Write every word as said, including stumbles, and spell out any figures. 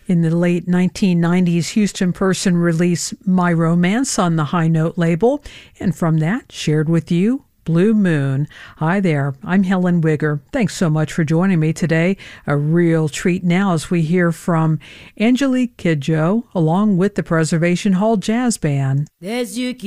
In the late nineteen nineties, Houston Person released My Romance on the High Note label, and from that, shared with you Blue Moon. Hi there, I'm Helen Wigger. Thanks so much for joining me today. A real treat now as we hear from Angelique Kidjo along with the Preservation Hall Jazz Band. There's you